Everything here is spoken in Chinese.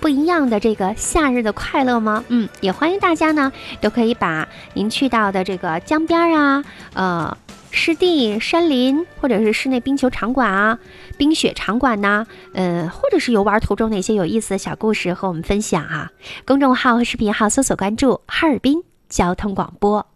不一样的这个夏日的快乐吗？也欢迎大家呢都可以把您去到的这个江边啊，湿地、山林，或者是室内冰球场馆啊、冰雪场馆呐，或者是游玩途中的一些有意思的小故事和我们分享啊。公众号和视频号搜索关注哈尔滨交通广播。